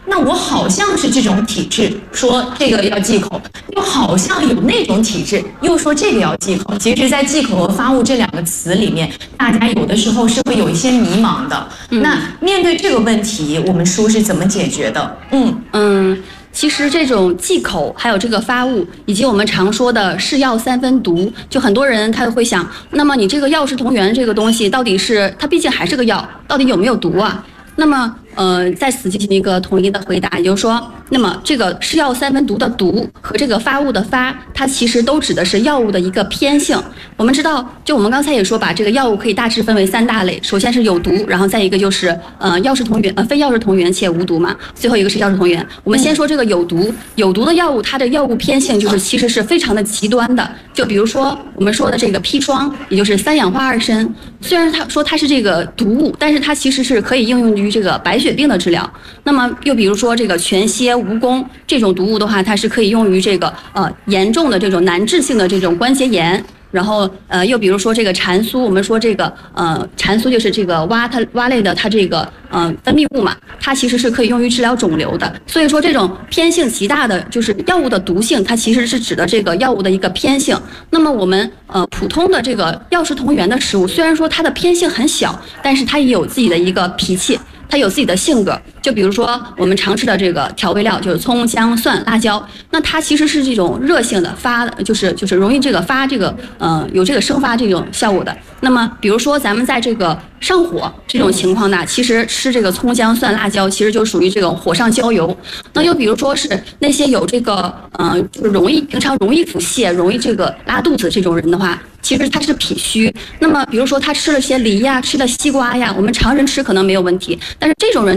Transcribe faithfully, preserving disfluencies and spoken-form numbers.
那我好像是这种体质，说这个要忌口，又好像有那种体质，又说这个要忌口。其实，在忌口和发物这两个词里面，大家有的时候是会有一些迷茫的。嗯、那面对这个问题，我们书是怎么解决的？嗯嗯。其实这种忌口，还有这个发物，以及我们常说的是药三分毒，就很多人他会想，那么你这个药食同源这个东西，到底是它毕竟还是个药，到底有没有毒啊？那么呃，在此进行一个统一的回答，也就是说，那么这个是药三分毒的毒和这个发物的发，它其实都指的是药物的一个偏性。我们知道，就我们刚才也说，把这个药物可以大致分为三大类，首先是有毒，然后再一个就是呃药食同源，呃非药食同源且无毒嘛，最后一个是药食同源。我们先说这个有毒，有毒的药物，它的药物偏性就是其实是非常的极端的。就比如说我们说的这个砒霜，也就是三氧化二砷，虽然它说它是这个毒物，但是它其实是可以应用于这个白血病的治疗。那么又比如说这个全蝎、蜈蚣这种毒物的话，它是可以用于这个呃严重的这种难治性的这种关节炎。然后呃又比如说这个蟾酥，我们说这个呃蟾酥就是这个蛙它蛙类的它这个呃分泌物嘛，它其实是可以用于治疗肿瘤的。所以说这种偏性极大的就是药物的毒性，它其实是指的这个药物的一个偏性。那么我们呃普通的这个药食同源的食物，虽然说它的偏性很小，但是它也有自己的一个脾气。它有自己的性格，就比如说我们常吃的这个调味料，就是葱、姜、蒜、辣椒，那它其实是这种热性的发，就是就是容易这个发这个呃有这个生发这种效果的。那么比如说咱们在这个上火这种情况呢，其实吃这个葱、姜、蒜、辣椒，其实就属于这种火上浇油。那又比如说是那些有这个呃就是容易平常容易腹泻、容易这个拉肚子这种人的话，其实他是脾虚。那么比如说他吃了些梨呀、吃了西瓜呀，我们常人吃可能没有问题，但是这种人